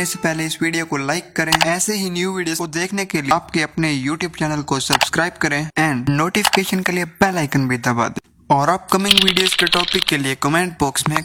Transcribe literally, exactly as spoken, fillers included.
करने से पहले इस वीडियो को लाइक करें। ऐसे ही न्यू वीडियोस को देखने के लिए आपके अपने यूट्यूब चैनल को सब्सक्राइब करें एंड नोटिफिकेशन के लिए बेल आइकन भी दबा दें। और अपकमिंग वीडियोस के टॉपिक के लिए कमेंट बॉक्स में